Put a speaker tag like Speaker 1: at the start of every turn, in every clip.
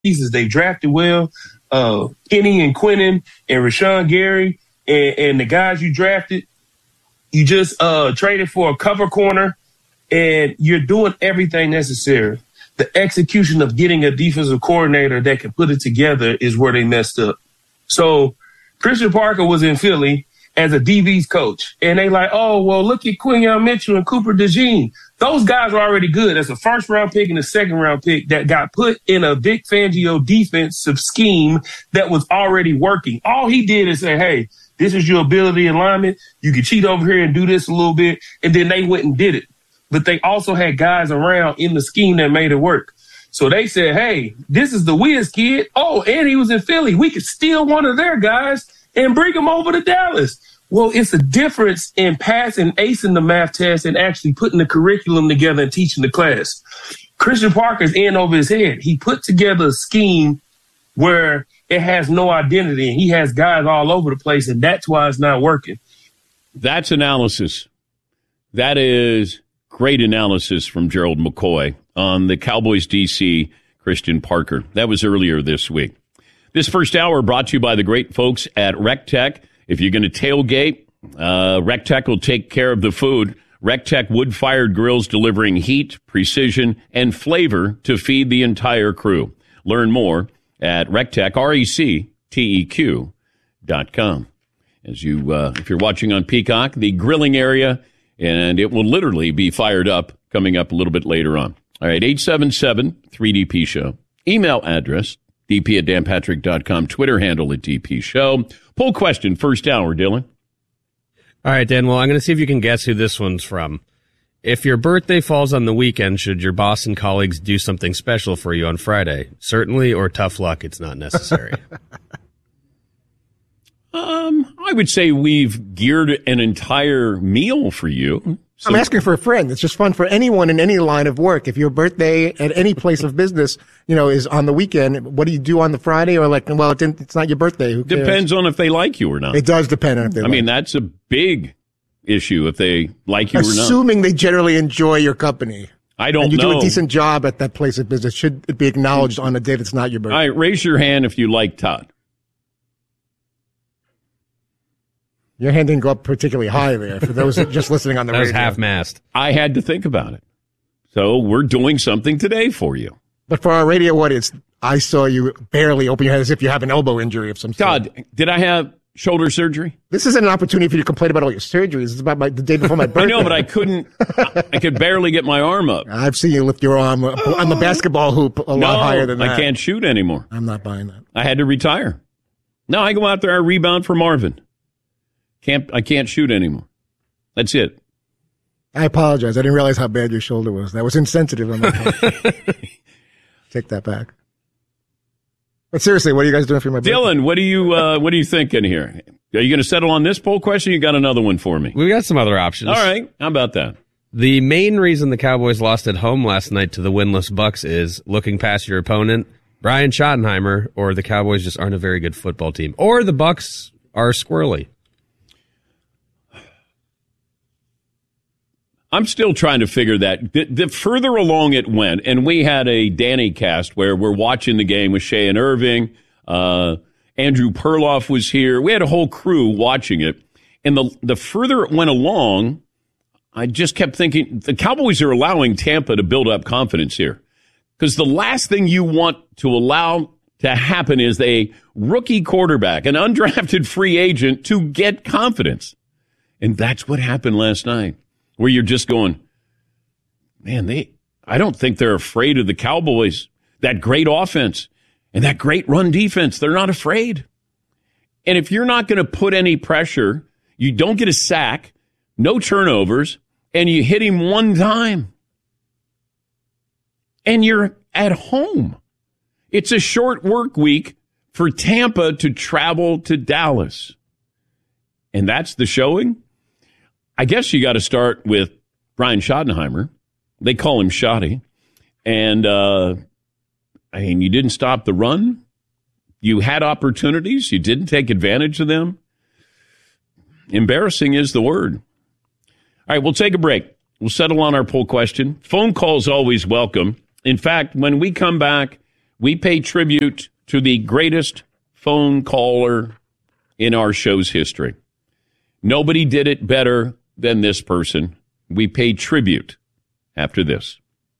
Speaker 1: pieces. They drafted well. Kenny and Quinnen and Rashawn Gary and the guys you drafted, you just traded for a cover corner, and you're doing everything necessary. The execution of getting a defensive coordinator that can put it together is where they messed up. So Christian Parker was in Philly as a DB's coach, and they like, oh, well, look at Quinyon Mitchell and Cooper DeJean. Those guys are already good. That's a first-round pick and a second-round pick that got put in a Vic Fangio defensive scheme that was already working. All he did is say, hey, this is your ability alignment. You can cheat over here and do this a little bit, and then they went and did it. But they also had guys around in the scheme that made it work. So they said, hey, this is the Wiz kid. Oh, and he was in Philly. We could steal one of their guys and bring him over to Dallas. Well, it's a difference in passing, acing the math test, and actually putting the curriculum together and teaching the class. Christian Parker's in over his head. He put together a scheme where it has no identity, and he has guys all over the place, and that's why it's not working.
Speaker 2: That's analysis. That is great analysis from Gerald McCoy on the Cowboys DC Christian Parker. That was earlier this week. This first hour brought to you by the great folks at RecTech. If you're going to tailgate, RecTech will take care of the food. RecTech wood-fired grills delivering heat, precision, and flavor to feed the entire crew. Learn more at RecTech, RecTeq.com. As you, if you're watching on Peacock, the grilling area, and it will literally be fired up coming up a little bit later on. All right, 877-3DP Show. Email address, dp@danpatrick.com. Twitter handle at DP Show. Poll question, first hour, Dylan.
Speaker 3: All right, Dan. Well, I'm going to see if you can guess who this one's from. If your birthday falls on the weekend, should your boss and colleagues do something special for you on Friday? Certainly, or tough luck, it's not necessary.
Speaker 2: I would say we've geared an entire meal for you.
Speaker 4: So I'm asking for a friend. It's just fun for anyone in any line of work. If your birthday at any place of business, is on the weekend, what do you do on the Friday? Or well, it's not your birthday. Who cares?
Speaker 2: Depends on if they like you or not.
Speaker 4: It does depend on if they like you. I mean,
Speaker 2: that's a big issue if they like you or not.
Speaker 4: Assuming they generally enjoy your company.
Speaker 2: I don't know.
Speaker 4: And you do a decent job at that place of business. Should it be acknowledged on a day that's not your birthday?
Speaker 2: All right, raise your hand if you like Todd.
Speaker 4: Your hand didn't go up particularly high there for those just listening on the radio.
Speaker 3: That was half-mast.
Speaker 2: I had to think about it. So we're doing something today for you.
Speaker 4: But for our radio audience, I saw you barely open your head as if you have an elbow injury of some sort.
Speaker 2: Todd, did I have shoulder surgery?
Speaker 4: This isn't an opportunity for you to complain about all your surgeries. It's about the day before my birthday.
Speaker 2: I know, but I couldn't. I could barely get my arm up.
Speaker 4: I've seen you lift your arm on the basketball hoop a lot higher than that.
Speaker 2: I can't shoot anymore.
Speaker 4: I'm not buying that.
Speaker 2: I had to retire. Now I go out there, I rebound for Marvin. I can't shoot anymore. That's it.
Speaker 4: I apologize. I didn't realize how bad your shoulder was. That was insensitive on my part. Take that back. But seriously, what are you guys doing for my birthday?
Speaker 2: Dylan, what are you thinking here? Are you going to settle on this poll question? You got another one for me?
Speaker 3: We got some other options.
Speaker 2: All right. How about that?
Speaker 3: The main reason the Cowboys lost at home last night to the winless Bucs is looking past your opponent, Brian Schottenheimer, or the Cowboys just aren't a very good football team, or the Bucs are squirrely.
Speaker 2: I'm still trying to figure that. The further along it went, and we had a Danny cast where we're watching the game with Shea and Irving. Andrew Perloff was here. We had a whole crew watching it. And the further it went along, I just kept thinking, the Cowboys are allowing Tampa to build up confidence here. Because the last thing you want to allow to happen is a rookie quarterback, an undrafted free agent, to get confidence. And that's what happened last night. Where you're just going, man, I don't think they're afraid of the Cowboys. That great offense and that great run defense, they're not afraid. And if you're not going to put any pressure, you don't get a sack, no turnovers, and you hit him one time. And you're at home. It's a short work week for Tampa to travel to Dallas. And that's the showing. I guess you got to start with Brian Schottenheimer. They call him Shotty. And, you didn't stop the run. You had opportunities. You didn't take advantage of them. Embarrassing is the word. All right, we'll take a break. We'll settle on our poll question. Phone calls always welcome. In fact, when we come back, We pay tribute to the greatest phone caller in our show's history. Nobody did it better than this person. We pay tribute after this.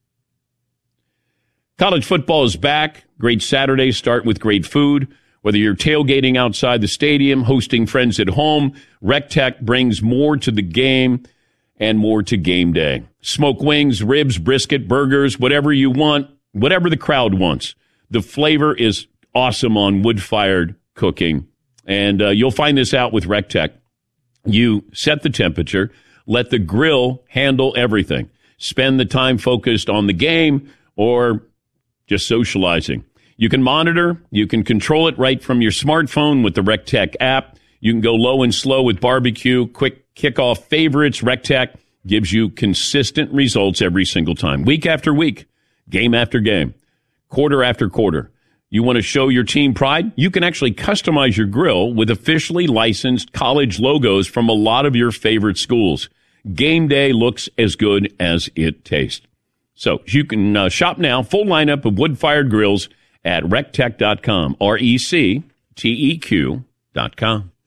Speaker 2: College football is back. Great Saturdays start with great food. Whether you're tailgating outside the stadium, hosting friends at home, RecTech brings more to the game and more to game day. Smoke wings, ribs, brisket, burgers, whatever you want, whatever the crowd wants. The flavor is awesome on wood-fired cooking. And you'll find this out with RecTech. You set the temperature, let the grill handle everything. Spend the time focused on the game or just socializing. You can monitor, you can control it right from your smartphone with the RecTech app. You can go low and slow with barbecue, quick kickoff favorites. RecTech gives you consistent results every single time, week after week, game after game, quarter after quarter. You want to show your team pride? You can actually customize your grill with officially licensed college logos from a lot of your favorite schools. Game day looks as good as it tastes. So you can shop now, full lineup of wood-fired grills at recteq.com, RecTeq.com.